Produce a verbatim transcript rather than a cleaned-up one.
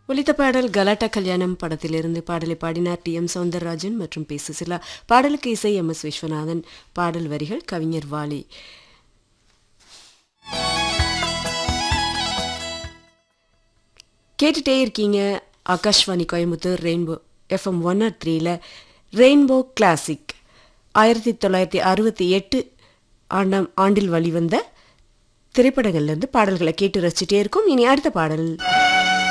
ஒலித்த பாடல் கலாட்டா கல்யாணம் படத்திலிருந்து பாடலை பாடினார் டி எம் சௌந்தரராஜன் மற்றும் பி சுசிலா. பாடலுக்கு இசை எம் எஸ் விஸ்வநாதன். பாடல் வரிகள் கவிஞர் வாலி. கேட்டுட்டே இருக்கீங்க Akashvani Coimbatore rainbow FM one R த்ரீல ரெயின்போ கிளாசிக். ஆயிரத்தி தொள்ளாயிரத்தி அறுபத்தி எட்டு ஆண்டாம் ஆண்டில் வெளிவந்த திரைப்படங்கள்லேருந்து பாடல்களை கேட்டு ரசிச்சுட்டே இருக்கும். இனி அடுத்த பாடல்